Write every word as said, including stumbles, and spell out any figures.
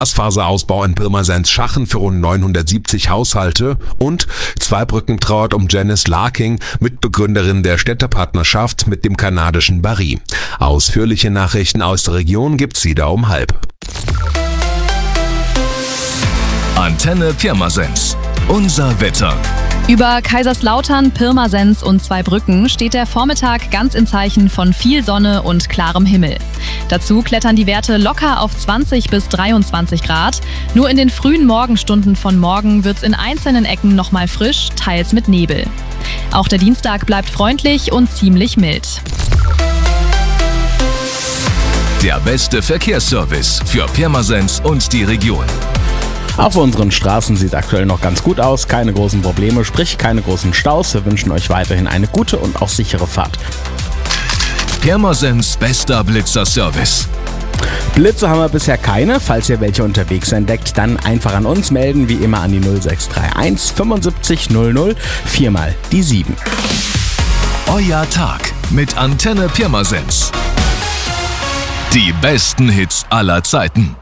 Glasfaserausbau in Pirmasens-Schachen für rund neunhundertsiebzig Haushalte und Zweibrücken trauert um Janice Larking, Mitbegründerin der Städtepartnerschaft mit dem kanadischen Barrie. Ausführliche Nachrichten aus der Region gibt's wieder um halb. Antenne Pirmasens. Unser Wetter. Über Kaiserslautern, Pirmasens und Zweibrücken steht der Vormittag ganz in Zeichen von viel Sonne und klarem Himmel. Dazu klettern die Werte locker auf zwanzig bis dreiundzwanzig Grad. Nur in den frühen Morgenstunden von morgen wird's in einzelnen Ecken nochmal frisch, teils mit Nebel. Auch der Dienstag bleibt freundlich und ziemlich mild. Der beste Verkehrsservice für Pirmasens und die Region. Auf unseren Straßen sieht es aktuell noch ganz gut aus, keine großen Probleme, sprich keine großen Staus. Wir wünschen euch weiterhin eine gute und auch sichere Fahrt. Pirmasens bester Blitzerservice. Blitze haben wir bisher keine. Falls ihr welche unterwegs entdeckt, dann einfach an uns melden, wie immer an die null sechs drei eins fünfundsiebzig null null, viermal die sieben. Euer Tag mit Antenne Pirmasens. Die besten Hits aller Zeiten.